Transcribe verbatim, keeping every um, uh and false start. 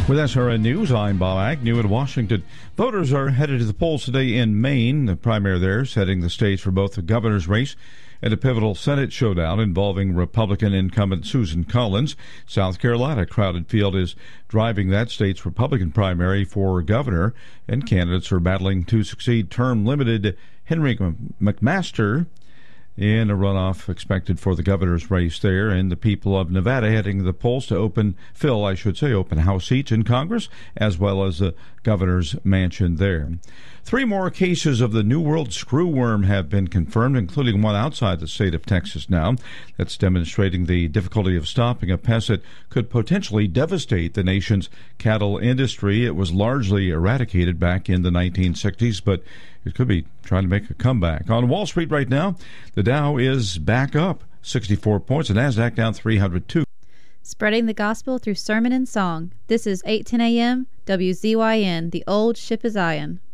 With S R N News, I'm Bob Agnew in Washington. Voters are headed to the polls today in Maine. The primary there setting the stage for both the governor's race and a pivotal Senate showdown involving Republican incumbent Susan Collins. South Carolina, crowded field is driving that state's Republican primary for governor, and candidates are battling to succeed term-limited Henry McMaster in a runoff expected for the governor's race there, and the people of Nevada heading to the polls to open, fill, I should say, open House seats in Congress, as well as the governor's mansion there. Three more cases of the New World screwworm have been confirmed, including one outside the state of Texas now. That's demonstrating the difficulty of stopping a pest that could potentially devastate the nation's cattle industry. It was largely eradicated back in the nineteen sixties, but it could be trying to make a comeback. On Wall Street right now, the Dow is back up sixty-four points, and NASDAQ down three hundred two. Spreading the gospel through sermon and song. This is eight ten a.m. W Z Y N, the old ship of Zion.